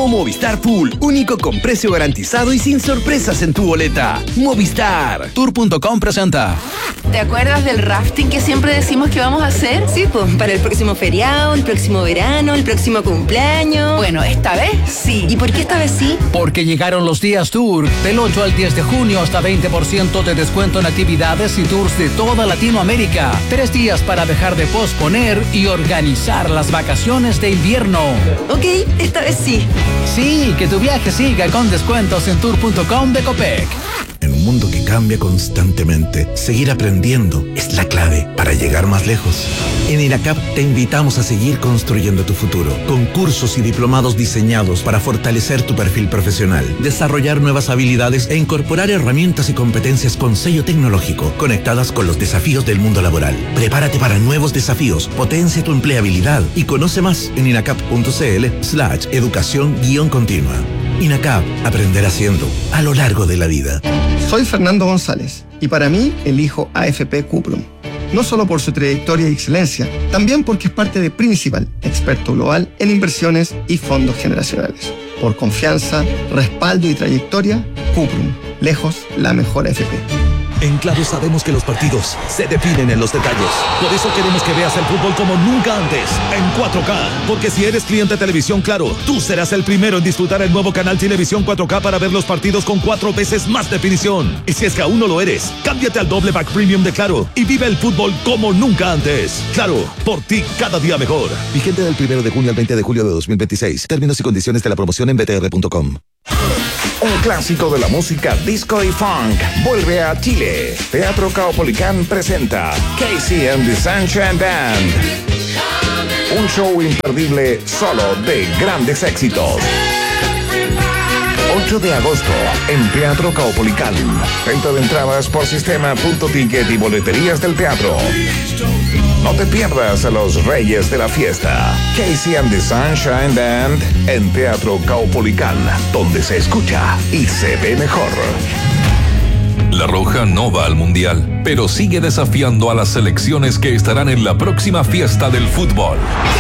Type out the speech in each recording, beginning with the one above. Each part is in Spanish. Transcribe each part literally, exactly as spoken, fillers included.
Movistar Pool, único con precio garantizado y sin sorpresas en tu boleta. Movistar. Tour punto com presenta. ¿Te acuerdas del rafting que siempre decimos que vamos a hacer? Sí, pues, para el próximo feriado, el próximo verano, el próximo cumpleaños. Bueno, esta vez sí. ¿Y por qué esta vez sí? Porque llegaron los días Tour. Del ocho al diez de junio hasta veinte por ciento de descuento en actividades y tours de toda Latinoamérica. Tres días para dejar de posponer y organizar las vacaciones de invierno. Ok, esta vez sí. Sí, que tu viaje siga con descuentos en tour punto com de Copec. En un mundo que cambia constantemente, seguir aprendiendo es la clave para llegar más lejos. En INACAP te invitamos a seguir construyendo tu futuro, con cursos y diplomados diseñados para fortalecer tu perfil profesional, desarrollar nuevas habilidades e incorporar herramientas y competencias con sello tecnológico, conectadas con los desafíos del mundo laboral. Prepárate para nuevos desafíos, potencia tu empleabilidad y conoce más en inacap.cl slash educación guión continua. INACAP, aprender haciendo, a lo largo de la vida. Soy Fernando González y para mí elijo A F P Cuprum. No solo por su trayectoria y excelencia, también porque es parte de Principal, experto global en inversiones y fondos generacionales. Por confianza, respaldo y trayectoria, Cuprum, lejos la mejor A F P. En Claro sabemos que los partidos se definen en los detalles. Por eso queremos que veas el fútbol como nunca antes, en cuatro K. Porque si eres cliente de Televisión Claro, tú serás el primero en disfrutar el nuevo canal Televisión cuatro K para ver los partidos con cuatro veces más definición. Y si es que aún no lo eres, cámbiate al doble pack premium de Claro y vive el fútbol como nunca antes. Claro, por ti cada día mejor. Vigente del primero de junio al veinte de julio de dos mil veintiséis. Términos y condiciones de la promoción en b t r punto com. Un clásico de la música disco y funk vuelve a Chile. Teatro Caupolicán presenta Casey and the Sunshine Band. Un show imperdible solo de grandes éxitos. ocho de agosto en Teatro Caupolicán. Venta de entradas por sistema punto ticket y boleterías del teatro. No te pierdas a los reyes de la fiesta. Casey and the Sunshine Band en Teatro Caupolicán, donde se escucha y se ve mejor. La Roja no va al Mundial, pero sigue desafiando a las selecciones que estarán en la próxima fiesta del fútbol.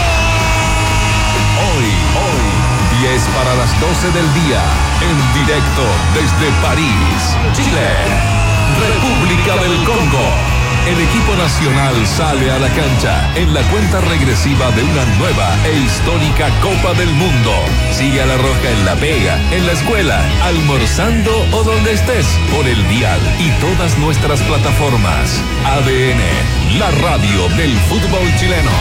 Hoy, hoy, diez para las doce del día, en directo desde París, Chile, República del Congo. El equipo nacional sale a la cancha en la cuenta regresiva de una nueva e histórica Copa del Mundo. Sigue a La Roja en la pega, en la escuela, almorzando o donde estés, por el dial y todas nuestras plataformas. A D N, la radio del fútbol chileno.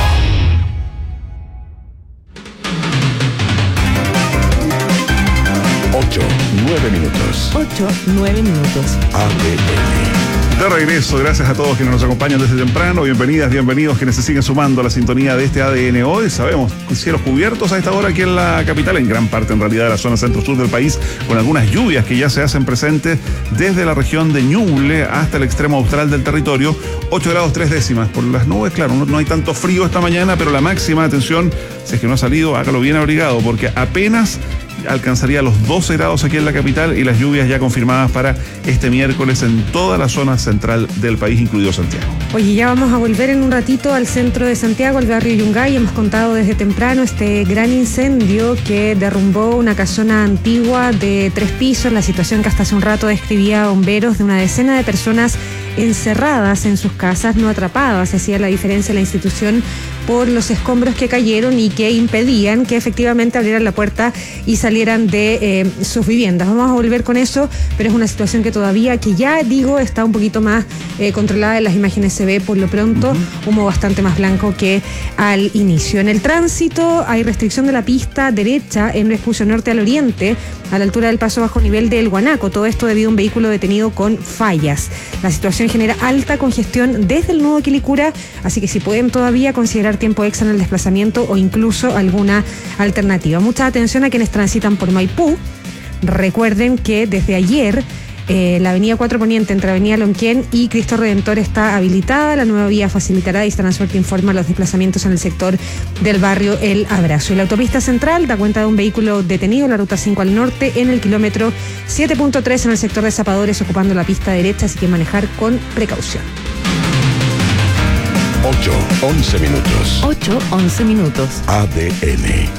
Ocho, nueve minutos. Ocho, nueve minutos. A D N. De regreso, gracias a todos quienes nos acompañan desde temprano. Bienvenidas, bienvenidos quienes se siguen sumando a la sintonía de este A D N hoy. Sabemos, cielos cubiertos a esta hora aquí en la capital, en gran parte en realidad de la zona centro-sur del país, con algunas lluvias que ya se hacen presentes desde la región de Ñuble hasta el extremo austral del territorio. ocho grados tres décimas por las nubes, claro, no, no hay tanto frío esta mañana, pero la máxima, atención, si es que no ha salido, hágalo bien abrigado, porque apenas alcanzaría los doce grados aquí en la capital y las lluvias ya confirmadas para este miércoles en toda la zona central del país, incluido Santiago. Oye, ya vamos a volver en un ratito al centro de Santiago, al barrio Yungay. Hemos contado desde temprano este gran incendio que derrumbó una casona antigua de tres pisos, la situación que hasta hace un rato describía bomberos, de una decena de personas encerradas en sus casas, no atrapadas. Hacía la diferencia la institución por los escombros que cayeron y que impedían que efectivamente abrieran la puerta y salieran de eh, sus viviendas. Vamos a volver con eso, pero es una situación que todavía, que ya digo, está un poquito más eh, controlada. En las imágenes se ve por lo pronto uh-huh. humo bastante más blanco que al inicio. En el tránsito hay restricción de la pista derecha en Vespucio Norte al oriente, a la altura del paso bajo nivel del Guanaco. Todo esto debido a un vehículo detenido con fallas. La situación genera alta congestión desde el nudo Quilicura, así que si pueden todavía considerar tiempo extra en el desplazamiento o incluso alguna alternativa. Mucha atención a quienes transitan por Maipú. Recuerden que desde ayer eh, la avenida cuatro Poniente entre avenida Lonquén y Cristo Redentor está habilitada. La nueva vía facilitará, y Transporte informa, los desplazamientos en el sector del barrio El Abrazo. Y la autopista central da cuenta de un vehículo detenido en la ruta cinco al norte en el kilómetro siete punto tres en el sector de Zapadores, ocupando la pista derecha, así que manejar con precaución. ocho, once minutos. ocho, once minutos. A D N.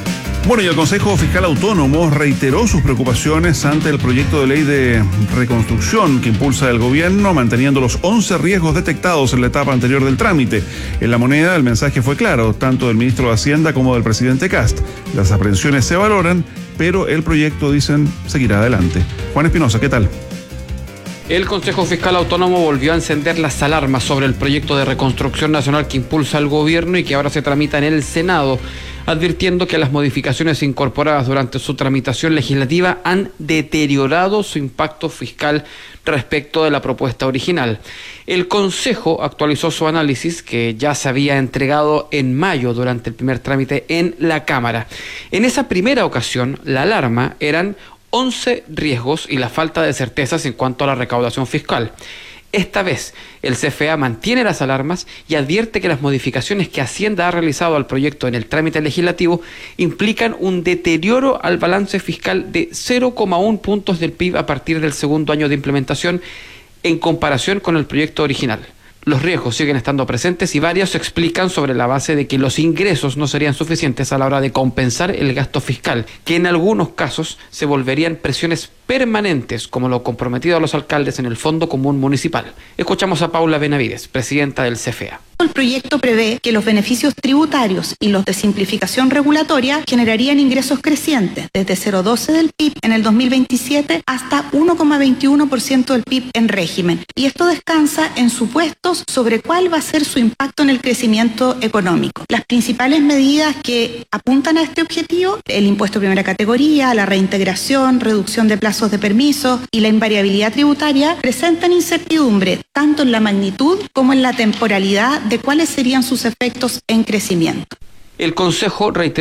Bueno, y el Consejo Fiscal Autónomo reiteró sus preocupaciones ante el proyecto de ley de reconstrucción que impulsa el gobierno, manteniendo los once riesgos detectados en la etapa anterior del trámite. En La Moneda, el mensaje fue claro, tanto del ministro de Hacienda como del presidente Kast. Las aprehensiones se valoran, pero el proyecto, dicen, seguirá adelante. Juan Espinosa, ¿qué tal? El Consejo Fiscal Autónomo volvió a encender las alarmas sobre el proyecto de reconstrucción nacional que impulsa el gobierno y que ahora se tramita en el Senado, advirtiendo que las modificaciones incorporadas durante su tramitación legislativa han deteriorado su impacto fiscal respecto de la propuesta original. El Consejo actualizó su análisis, que ya se había entregado en mayo durante el primer trámite en la Cámara. En esa primera ocasión, la alarma eran once riesgos y la falta de certezas en cuanto a la recaudación fiscal. Esta vez, el C F A mantiene las alarmas y advierte que las modificaciones que Hacienda ha realizado al proyecto en el trámite legislativo implican un deterioro al balance fiscal de cero coma uno puntos del P I B a partir del segundo año de implementación en comparación con el proyecto original. Los riesgos siguen estando presentes y varios se explican sobre la base de que los ingresos no serían suficientes a la hora de compensar el gasto fiscal, que en algunos casos se volverían presiones permanentes, como lo comprometido a los alcaldes en el Fondo Común Municipal. Escuchamos a Paula Benavides, presidenta del C F A. El proyecto prevé que los beneficios tributarios y los de simplificación regulatoria generarían ingresos crecientes desde cero coma doce del P I B en el dos mil veintisiete hasta uno coma veintiuno por ciento del P I B en régimen. Y esto descansa en supuestos sobre cuál va a ser su impacto en el crecimiento económico. Las principales medidas que apuntan a este objetivo, el impuesto de primera categoría, la reintegración, reducción de plazos de permiso y la invariabilidad tributaria, presentan incertidumbre tanto en la magnitud como en la temporalidad de cuáles serían sus efectos en crecimiento. El Consejo reiteró